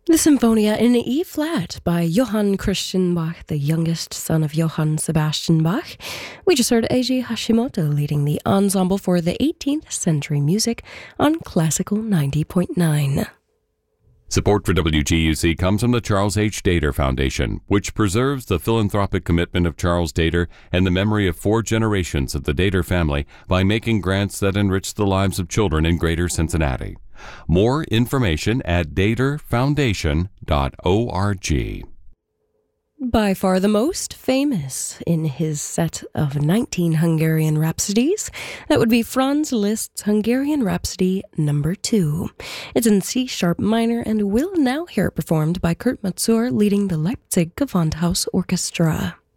The Symphonia in E-flat by Johann Christian Bach, the youngest son of Johann Sebastian Bach. We just heard Eiji Hashimoto leading the ensemble for the 18th century music on Classical 90.9. Support for WGUC comes from the Charles H. Dater Foundation, which preserves the philanthropic commitment of Charles Dater and the memory of 4 generations of the Dater family by making grants that enrich the lives of children in Greater Cincinnati. More information at daterfoundation.org. By far the most famous in his set of 19 Hungarian Rhapsodies, that would be Franz Liszt's Hungarian Rhapsody No. 2. It's in C-sharp minor, and we'll now hear it performed by Kurt Masur leading the Leipzig Gewandhaus Orchestra.